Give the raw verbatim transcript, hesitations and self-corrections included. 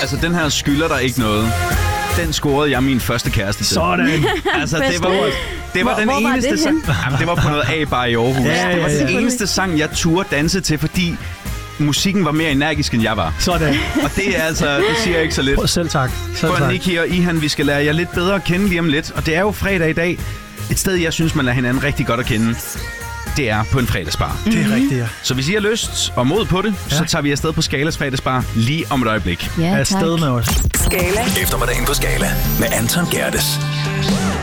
altså den her skylder der ikke noget. Den scorede jeg min første kæreste til. Sådan. Altså, det var, det var hvor, den hvor eneste var det sang. Jamen, det var på noget A-bar i Aarhus. Ja, ja, ja. Det var den eneste sang, jeg turde danse til, fordi musikken var mere energisk, end jeg var. Sådan. Og det er altså, det siger jeg ikke så lidt. Prøv, selv tak. Selv Prøv, tak. Nicky og Ihan, vi skal lære jer lidt bedre at kende lige om lidt. Og det er jo fredag i dag. Et sted, jeg synes, man lader hinanden rigtig godt at kende. Det er på en fredagsbar. Det er rigtigt, ja. Så hvis I har lyst og mod på det, Ja. så tager vi afsted på Skalas fredagsbar lige om et øjeblik. Ja, Afsted med os. Skala. Eftermiddagen på Skala med Anton Gerdes.